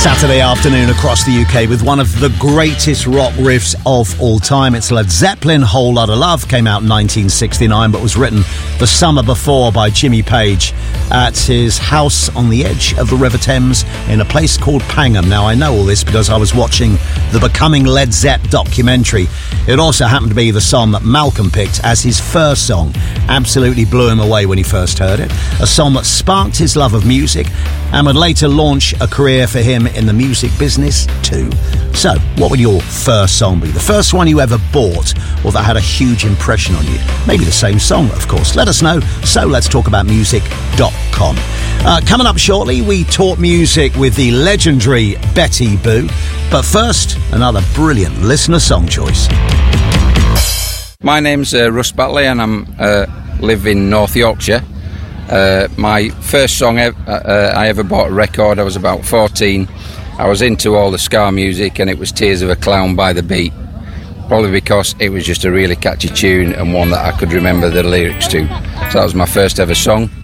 Saturday afternoon across the UK with one of the greatest rock riffs of all time. It's Led Zeppelin, Whole Lotta Love, came out in 1969 but was written the summer before by Jimmy Page at his house on the edge of the River Thames in a place called Pangham. Now, I know all this because I was watching the Becoming Led Zepp documentary. It also happened to be the song that Malcolm picked as his first song. Absolutely blew him away when he first heard it. A song that sparked his love of music and would later launch a career for him in the music business too. So, what would your first song be? The first one you ever bought or that had a huge impression on you? Maybe the same song, of course. Let us know. So let's talk about music.com. Coming up shortly, we talk music with the legendary Betty Boo. But first, another brilliant listener song choice. My name's Russ Batley and I live in North Yorkshire. My first song I ever bought a record, I was about 14. I was into all the ska music and it was Tears of a Clown by The Beat. Probably because it was just a really catchy tune and one that I could remember the lyrics to. So that was my first ever song.